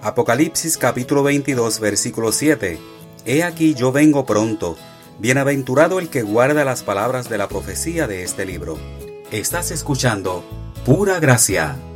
Apocalipsis capítulo 22 versículo 7. He aquí yo vengo pronto. Bienaventurado el que guarda las palabras de la profecía de este libro. Estás escuchando Pura Gracia.